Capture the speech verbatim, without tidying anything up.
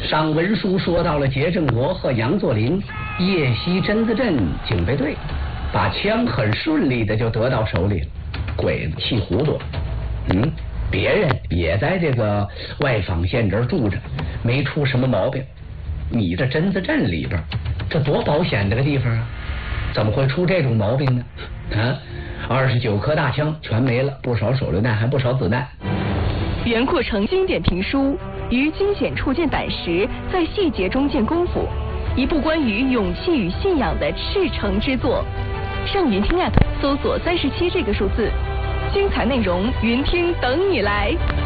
上文书说到了杰正国和杨作霖夜袭榛子镇警备队，把枪很顺利的就得到手里了。鬼子气糊涂了，嗯，别人也在这个外坊县这儿住着，没出什么毛病。你这榛子镇里边，这多保险这个地方啊，怎么会出这种毛病呢？啊，二十九颗大枪全没了，不少手榴弹，还不少子弹。 袁阔成经典评书《于惊险处见胆识》在细节中见功夫，一部关于勇气与信仰的赤诚之作。上云听 App 搜索三十七这个数字，精彩内容云听等你来。